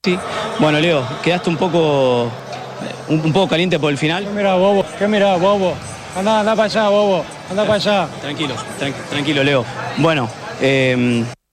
Sí. Bueno, Leo, quedaste un poco caliente por el final. ¿Qué mirá, bobo? Anda para allá, bobo. Anda para allá. Tranquilo, tranquilo, Leo. Bueno,